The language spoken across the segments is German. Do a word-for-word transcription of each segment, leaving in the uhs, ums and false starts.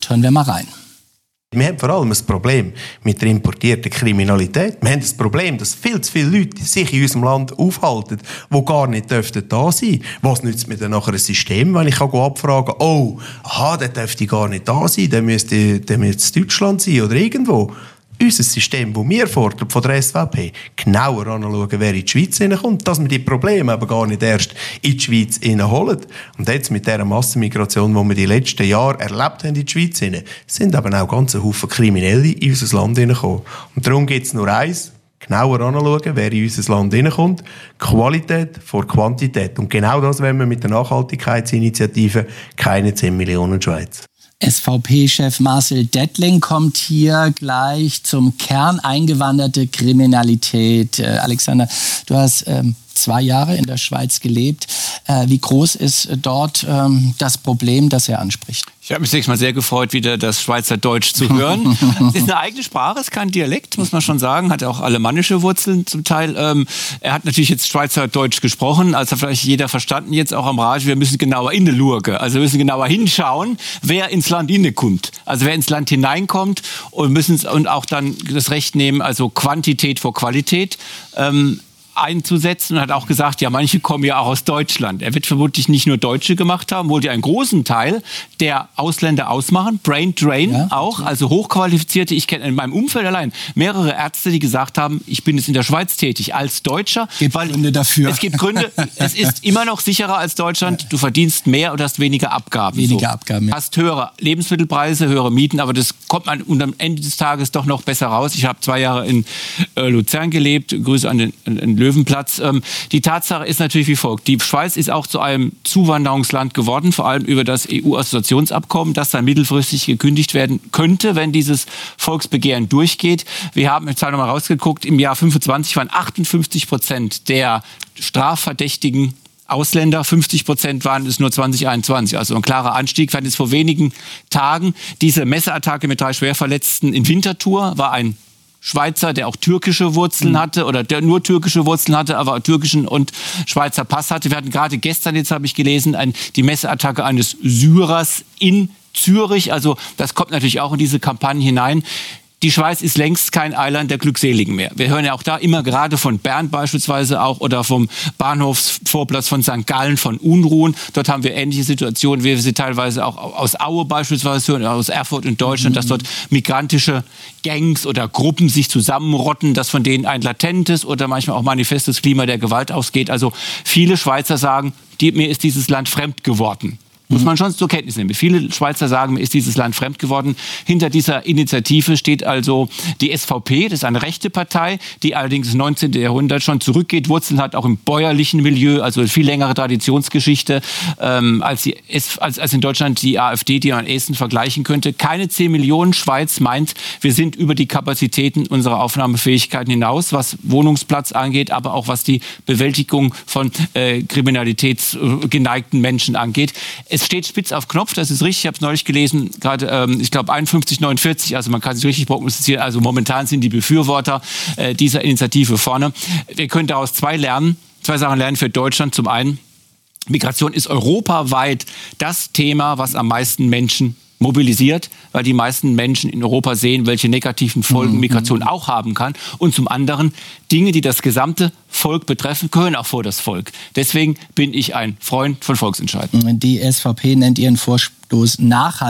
Hören wir mal rein. Wir haben vor allem ein Problem mit der importierten Kriminalität. Wir haben das Problem, dass viel zu viele Leute sich in unserem Land aufhalten, die gar nicht dürften da sein. Was nützt mir dann nachher ein System, wenn ich kann abfragen kann, oh, aha, der dürfte gar nicht da sein, der müsste, der müsste in Deutschland sein oder irgendwo. Unser System, das wir fordern von der S V P, genauer anschauen, wer in die Schweiz hineinkommt, dass wir die Probleme aber gar nicht erst in die Schweiz hineinholen. Und jetzt mit dieser Massenmigration, die wir die letzten Jahre erlebt haben in die Schweiz hinein, sind aber auch ganze Haufen Kriminelle in unser Land hineingekommen. Und darum gibt es nur eins, genauer anschauen, wer in unser Land hineinkommt. Qualität vor Quantität. Und genau das wollen wir mit der Nachhaltigkeitsinitiative «Keine zehn Millionen Schweiz». S V P-Chef Marcel Dettling kommt hier gleich zum Kern eingewanderte Kriminalität. Äh, Alexander, du hast ähm, zwei Jahre in der Schweiz gelebt. Äh, wie groß ist dort ähm, das Problem, das er anspricht? Ich habe mich nächstes Mal sehr gefreut, wieder das Schweizerdeutsch zu hören. Es ist eine eigene Sprache, es ist kein Dialekt, muss man schon sagen. Hat auch alemannische Wurzeln zum Teil. Ähm, er hat natürlich jetzt Schweizerdeutsch gesprochen, also vielleicht jeder verstanden jetzt auch am Radio. Wir müssen genauer in die Lurge, also wir müssen genauer hinschauen, wer ins Land hineinkommt. Also wer ins Land hineinkommt und müssen und auch dann das Recht nehmen, also Quantität vor Qualität. Ähm, einzusetzen und hat auch gesagt, ja, manche kommen ja auch aus Deutschland. Er wird vermutlich nicht nur Deutsche gemacht haben, wohl die einen großen Teil der Ausländer ausmachen. Brain Drain ja, auch, also hochqualifizierte. Ich kenne in meinem Umfeld allein mehrere Ärzte, die gesagt haben, ich bin jetzt in der Schweiz tätig als Deutscher. Gibt weil Gründe dafür. Es gibt Gründe. Es ist immer noch sicherer als Deutschland. Du verdienst mehr und hast weniger Abgaben. Weniger so. Abgaben. Ja. Hast höhere Lebensmittelpreise, höhere Mieten, aber das kommt man am Ende des Tages doch noch besser raus. Ich habe zwei Jahre in äh, Luzern gelebt. Grüße an den, an den Löwenplatz. Ähm, die Tatsache ist natürlich wie folgt. Die Schweiz ist auch zu einem Zuwanderungsland geworden, vor allem über das E U-Assoziationsabkommen, das dann mittelfristig gekündigt werden könnte, wenn dieses Volksbegehren durchgeht. Wir haben jetzt nochmal rausgeguckt, im Jahr fünfundzwanzig waren achtundfünfzig Prozent der Strafverdächtigen Ausländer, fünfzig Prozent waren es nur zwanzig einundzwanzig. Also ein klarer Anstieg. Wir hatten jetzt vor wenigen Tagen diese Messerattacke mit drei Schwerverletzten in Winterthur, war ein Schweizer, der auch türkische Wurzeln hatte oder der nur türkische Wurzeln hatte, aber türkischen und Schweizer Pass hatte. Wir hatten gerade gestern, jetzt habe ich gelesen, ein, die Messeattacke eines Syrers in Zürich. Also das kommt natürlich auch in diese Kampagne hinein. Die Schweiz ist längst kein Eiland der Glückseligen mehr. Wir hören ja auch da immer gerade von Bern beispielsweise auch oder vom Bahnhofsvorplatz von Sankt Gallen von Unruhen. Dort haben wir ähnliche Situationen, wie wir sie teilweise auch aus Aue beispielsweise hören, aus Erfurt in Deutschland, mhm. dass dort migrantische Gangs oder Gruppen sich zusammenrotten, dass von denen ein latentes oder manchmal auch manifestes Klima der Gewalt ausgeht. Also viele Schweizer sagen, die, mir ist dieses Land fremd geworden. Muss man schon zur Kenntnis nehmen. Viele Schweizer sagen, mir ist dieses Land fremd geworden. Hinter dieser Initiative steht also die S V P, das ist eine rechte Partei, die allerdings ins neunzehnten Jahrhundert schon zurückgeht, Wurzeln hat auch im bäuerlichen Milieu, also viel längere Traditionsgeschichte ähm, als, die, als, als in Deutschland die AfD, die man am ehesten vergleichen könnte. Keine zehn Millionen Schweiz meint, wir sind über die Kapazitäten unserer Aufnahmefähigkeiten hinaus, was Wohnungsplatz angeht, aber auch was die Bewältigung von äh, kriminalitätsgeneigten Menschen angeht. Es steht spitz auf Knopf, das ist richtig, ich habe es neulich gelesen, gerade, ähm, ich glaube, einundfünfzig neunundvierzig, also man kann sich richtig prognostizieren, also momentan sind die Befürworter äh, dieser Initiative vorne. Wir können daraus zwei lernen, zwei Sachen lernen für Deutschland. Zum einen, Migration ist europaweit das Thema, was am meisten Menschen mobilisiert, weil die meisten Menschen in Europa sehen, welche negativen Folgen Migration auch haben kann. Und zum anderen, Dinge, die das gesamte Volk betreffen, gehören auch vor das Volk. Deswegen bin ich ein Freund von Volksentscheiden. Die S V P nennt ihren Vorstoß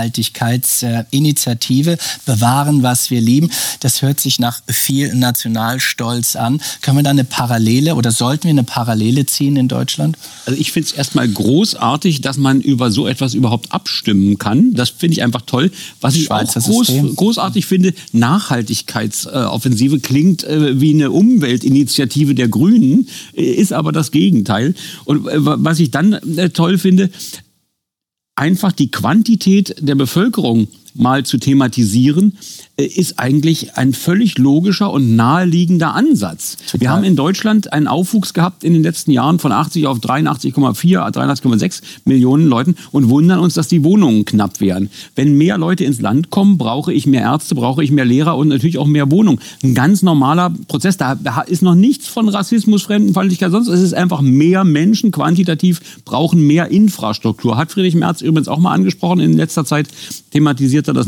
Nachhaltigkeitsinitiative, bewahren, was wir lieben. Das hört sich nach viel Nationalstolz an. Können wir da eine Parallele oder sollten wir eine Parallele ziehen in Deutschland? Also ich finde es erstmal großartig, dass man über so etwas überhaupt abstimmen kann. Das finde ich einfach toll. Was ich auch groß, großartig finde, Nachhaltigkeitsoffensive klingt äh, wie eine Umweltinitiative der Grünen, ist aber das Gegenteil. Und äh, was ich dann äh, toll finde, einfach die Quantität der Bevölkerung mal zu thematisieren, ist eigentlich ein völlig logischer und naheliegender Ansatz. Total. Wir haben in Deutschland einen Aufwuchs gehabt in den letzten Jahren von achtzig auf dreiundachtzig Komma vier, dreiundachtzig Komma sechs Millionen Leuten und wundern uns, dass die Wohnungen knapp werden. Wenn mehr Leute ins Land kommen, brauche ich mehr Ärzte, brauche ich mehr Lehrer und natürlich auch mehr Wohnungen. Ein ganz normaler Prozess. Da ist noch nichts von Rassismus, Fremdenfeindlichkeit, sonst. Es ist einfach mehr Menschen quantitativ brauchen mehr Infrastruktur. Hat Friedrich Merz übrigens auch mal angesprochen in letzter Zeit, thematisiert